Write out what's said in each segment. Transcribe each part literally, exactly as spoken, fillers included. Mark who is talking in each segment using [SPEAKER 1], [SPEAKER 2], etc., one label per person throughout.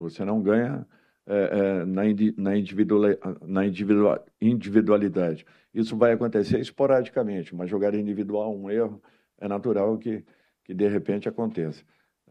[SPEAKER 1] Você não ganha é, é, na, indi, na, individual, na individual, individualidade. Isso vai acontecer esporadicamente, mas jogar individual, um erro, é natural que, que de repente aconteça.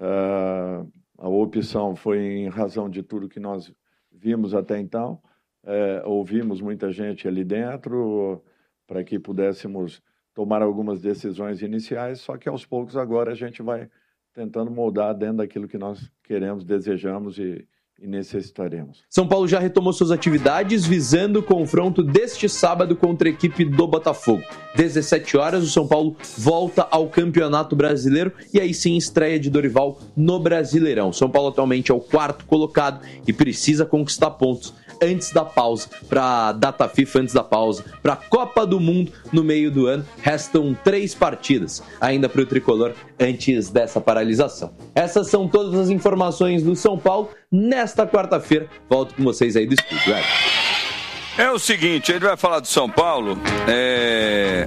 [SPEAKER 1] Uh, a opção foi em razão de tudo que nós vimos até então, é, ouvimos muita gente ali dentro para que pudéssemos tomar algumas decisões iniciais, só que aos poucos agora a gente vai tentando moldar dentro daquilo que nós queremos, desejamos e, e necessitaremos.
[SPEAKER 2] São Paulo já retomou suas atividades visando o confronto deste sábado contra a equipe do Botafogo. dezessete horas, o São Paulo volta ao Campeonato Brasileiro e aí sim estreia de Dorival no Brasileirão. São Paulo atualmente é o quarto colocado e precisa conquistar pontos antes da pausa, para a data FIFA, antes da pausa, para a Copa do Mundo no meio do ano. Restam três partidas ainda para o Tricolor antes dessa paralisação. Essas são todas as informações do São Paulo nesta quarta-feira. Volto com vocês aí do estúdio.
[SPEAKER 3] É, é o seguinte, ele vai falar do São Paulo, é...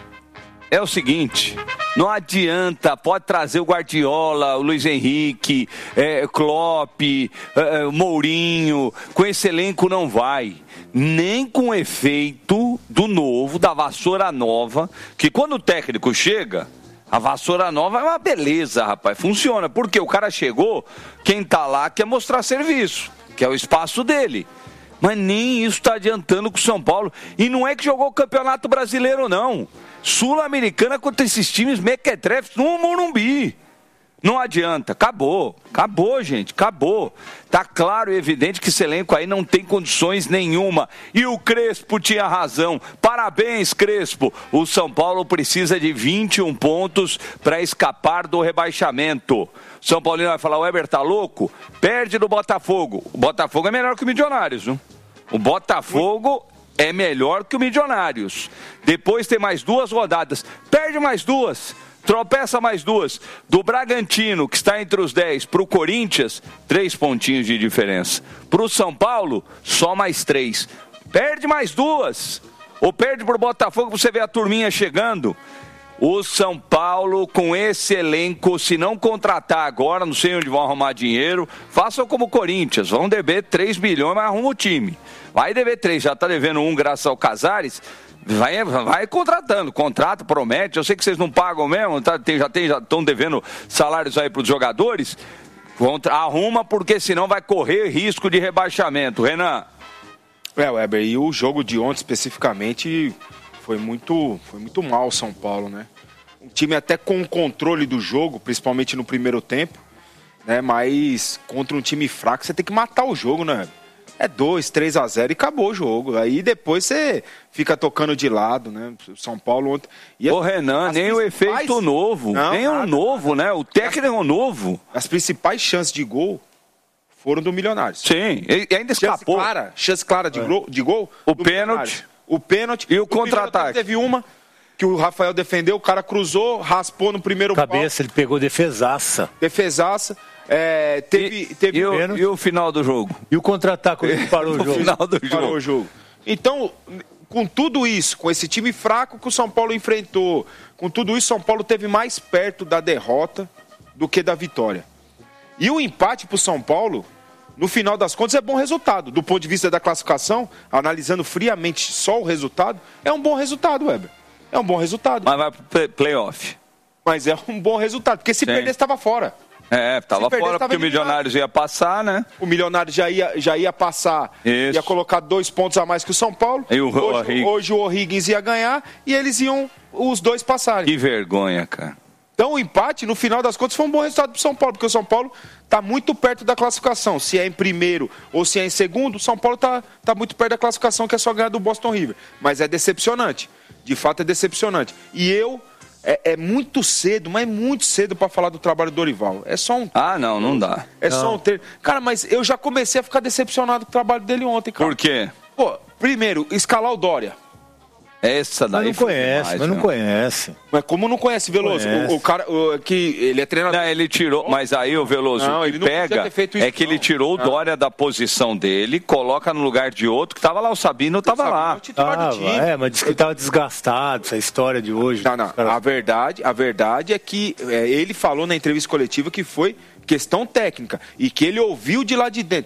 [SPEAKER 3] É o seguinte, não adianta, pode trazer o Guardiola, o Luiz Henrique, é, Klopp, é, Mourinho, com esse elenco não vai. Nem com o efeito do novo, da vassoura nova, que quando o técnico chega, a vassoura nova é uma beleza, rapaz, funciona. Porque o cara chegou, quem tá lá quer mostrar serviço, que é o espaço dele. Mas nem isso está adiantando com o São Paulo. E não é que jogou o Campeonato Brasileiro, não. Sul-Americana contra esses times mequetrefes no Morumbi. Não adianta, acabou, acabou, gente, acabou. Tá claro e evidente que esse elenco aí não tem condições nenhuma. E o Crespo tinha razão. Parabéns, Crespo. O São Paulo precisa de vinte e um pontos para escapar do rebaixamento. O São Paulino vai falar, o Weber tá louco? Perde do Botafogo. O Botafogo é melhor que o Milionários, viu? O Botafogo é melhor que o Milionários. Depois tem mais duas rodadas. Perde mais duas. Tropeça mais duas. Do Bragantino, que está entre os dez, para o Corinthians, três pontinhos de diferença. Para o São Paulo, só mais três. Perde mais duas. Ou perde para o Botafogo, você vê a turminha chegando. O São Paulo, com esse elenco, se não contratar agora, não sei onde vão arrumar dinheiro, façam como o Corinthians, vão dever três bilhões, mas arruma o time. Vai dever três, já está devendo um graças ao Casares, vai, vai contratando, contrata, promete. Eu sei que vocês não pagam mesmo, tá? tem, já estão já devendo salários aí para os jogadores, contra, arruma porque senão vai correr risco de rebaixamento. Renan?
[SPEAKER 4] É, Weber, e o jogo de ontem especificamente foi muito, foi muito mal o São Paulo, né? Um time até com o controle do jogo, principalmente no primeiro tempo, né? Mas contra um time fraco você tem que matar o jogo, né? É dois, três a zero e acabou o jogo. Aí depois você fica tocando de lado, né? O São Paulo ontem... E
[SPEAKER 3] Ô, Renan, nem o efeito novo. Não, nem o novo, né? O técnico é o novo.
[SPEAKER 4] As principais chances de gol foram do Milionários.
[SPEAKER 3] Sim, e ainda escapou.
[SPEAKER 4] Chance clara, chance clara de, é. gol, de gol.
[SPEAKER 3] O pênalti.
[SPEAKER 4] O pênalti.
[SPEAKER 3] E o contra-ataque.
[SPEAKER 4] Teve uma que o Rafael defendeu, o cara cruzou, raspou no primeiro
[SPEAKER 5] pau. Cabeça, ele pegou defesaça.
[SPEAKER 4] Defesaça. É, teve,
[SPEAKER 3] e,
[SPEAKER 4] teve
[SPEAKER 3] e, o, e o final do jogo?
[SPEAKER 5] E o contra-ataque, ele parou o jogo.
[SPEAKER 3] O final do
[SPEAKER 4] parou
[SPEAKER 3] jogo.
[SPEAKER 4] o jogo. Então, com tudo isso, com esse time fraco que o São Paulo enfrentou, com tudo isso, São Paulo teve mais perto da derrota do que da vitória. E o empate para o São Paulo, no final das contas, é bom resultado. Do ponto de vista da classificação, analisando friamente só o resultado, é um bom resultado, Weber. É um bom resultado.
[SPEAKER 3] Mas vai para playoff.
[SPEAKER 4] Mas é um bom resultado, porque se perder, estava fora.
[SPEAKER 3] É, estava fora porque o Milionários ia passar, né?
[SPEAKER 4] O Milionários já ia, já ia passar,
[SPEAKER 3] Isso.
[SPEAKER 4] ia colocar dois pontos a mais que o São Paulo.
[SPEAKER 3] E o
[SPEAKER 4] hoje, hoje o O'Higgins ia ganhar e eles iam os dois passarem.
[SPEAKER 3] Que vergonha, cara.
[SPEAKER 4] Então o empate, no final das contas, foi um bom resultado para o São Paulo, porque o São Paulo está muito perto da classificação. Se é em primeiro ou se é em segundo, o São Paulo está tá muito perto da classificação, que é só ganhar do Boston River. Mas é decepcionante. De fato é decepcionante. E eu... É, é muito cedo, mas é muito cedo para falar do trabalho do Dorival. É só um...
[SPEAKER 3] Ah, não, não dá.
[SPEAKER 4] É
[SPEAKER 3] não.
[SPEAKER 4] só um ter... Cara, mas eu já comecei a ficar decepcionado com o trabalho dele ontem, cara.
[SPEAKER 3] Por quê?
[SPEAKER 4] Pô, primeiro, escalar o Dória.
[SPEAKER 3] Essa daí
[SPEAKER 5] mas não conhece, demais, mas não, não conhece.
[SPEAKER 4] Mas como não conhece, Veloso? Conhece. O, o cara o, que ele é treinador.
[SPEAKER 3] Não, ele tirou, mas aí o Veloso não, ele pega não isso, é que não. ele tirou o Dória da posição dele, coloca no lugar de outro que tava lá, o Sabino tava o lá.
[SPEAKER 5] Ah, é, mas disse que tava desgastado essa história de hoje.
[SPEAKER 4] Não, não. Caras... A verdade, a verdade é que é, ele falou na entrevista coletiva que foi questão técnica, e que ele ouviu de lá de dentro.